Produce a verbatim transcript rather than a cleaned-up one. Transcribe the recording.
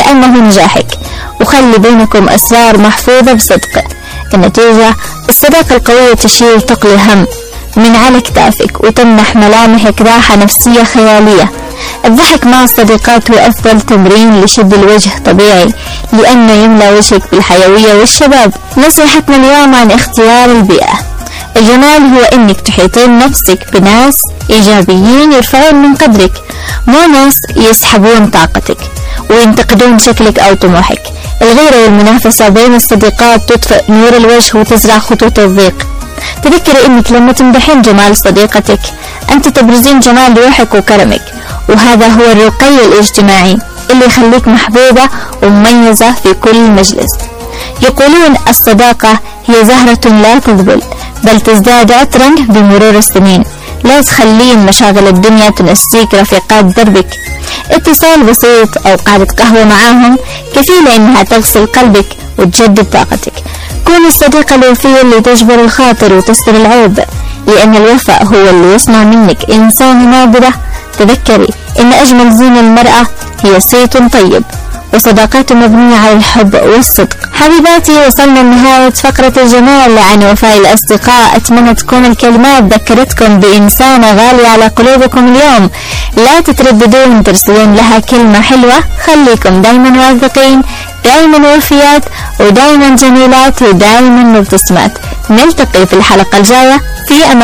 لأنه نجاحك، وخلي بينكم أسرار محفوظة بصدق. النتيجة الصداقة القوية تشيل ثقل الهم من على كتافك وتمنح ملامحك راحة نفسية خيالية. الضحك مع الصديقات هو أفضل تمرين لشد الوجه طبيعي، لأنه يملأ وجهك بالحيوية والشباب. نصيحتنا اليوم عن اختيار البيئة. الجمال هو انك تحيطين نفسك بناس ايجابيين يرفعون من قدرك، مو ناس يسحبون طاقتك وينتقدون شكلك او طموحك. الغيرة والمنافسة بين الصديقات تطفئ نور الوجه وتزرع خطوط الضيق. تذكري انك لما تمدحين جمال صديقتك انت تبرزين جمال روحك وكرمك، وهذا هو الرقي الاجتماعي اللي يخليك محبوبة ومميزة في كل مجلس. يقولون الصداقة هي زهرة لا تذبل بل تزداد عطرا بمرور السنين. لا تخلين مشاغل الدنيا تنسيك رفيقات دربك. اتصال بسيط أو قعدة قهوة معاهم كفيلة إنها تغسل قلبك وتجدد طاقتك. كون الصديقة الوفية اللي تجبر الخاطر وتستر العيب، لأن الوفاء هو اللي يصنع منك إنسانة نابلة. تذكري إن أجمل زين المرأة هي صيت طيب، وصداقات مبنية على الحب والصدق. حبيباتي، وصلنا لنهاية فقرة الجمال عن وفاء الأصدقاء. أتمنى تكون الكلمات ذكرتكم بإنسانة غالية على قلوبكم اليوم. لا تترددون ترسلون لها كلمة حلوة. خليكم دايما واثقين، دايما وفيات، ودايما جميلات، ودايما مبتسمات. نلتقي في الحلقة الجاية في أمان.